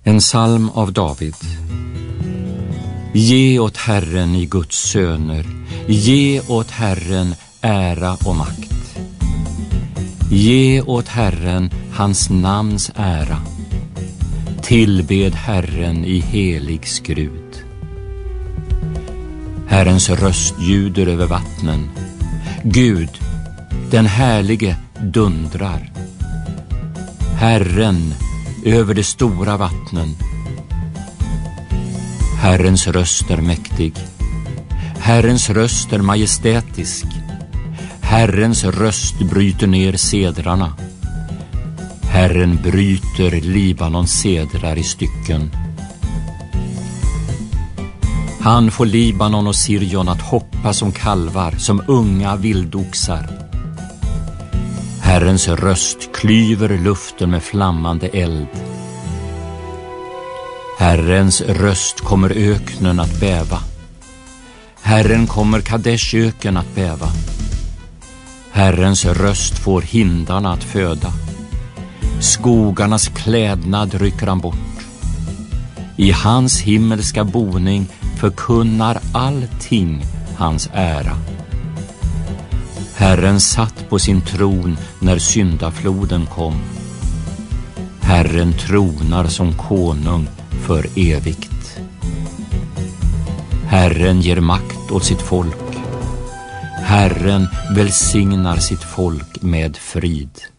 En psalm av David. Ge åt Herren i Guds söner, ge åt Herren ära och makt. Ge åt Herren hans namns ära, tillbed Herren i helig skrud. Herrens röst ljuder över vattnen, Gud, den härlige, dundrar. Herren över de stora vattnen. Herrens röst är mäktig, Herrens röst är majestätisk. Herrens röst bryter ner sedrarna. Herren bryter Libanons sedrar i stycken. Han får Libanon och Sirion att hoppa som kalvar, som unga vildoxar. Herrens röst klyver luften med flammande eld. Herrens röst kommer öknen att bäva. Herren kommer Kadeshöken att bäva. Herrens röst får hindarna att föda. Skogarnas klädnad rycker han bort. I hans himmelska boning förkunnar allting hans ära. Herren satt på sin tron när syndafloden kom. Herren tronar som konung för evigt. Herren ger makt åt sitt folk. Herren välsignar sitt folk med frid.